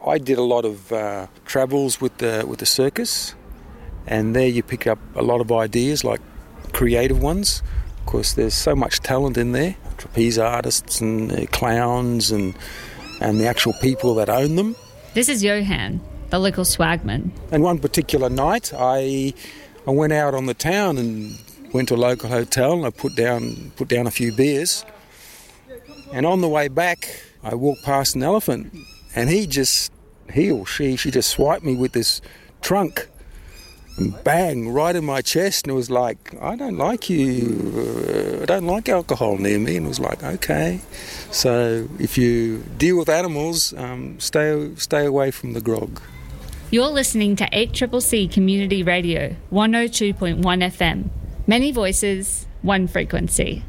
I did a lot of travels with the circus, and there you pick up a lot of ideas, like creative ones. Of course, there's so much talent in there, trapeze artists and clowns and the actual people that own them. This is Johan, the local swagman. And one particular night, I went out on the town and went to a local hotel, and I put down a few beers. And on the way back, I walked past an elephant, and he or she just swiped me with this trunk, and bang, right in my chest, and it was like, I don't like you, I don't like alcohol near me, and it was like, okay. So if you deal with animals, stay away from the grog. You're listening to 8CCC Community Radio, 102.1 FM. Many voices, one frequency.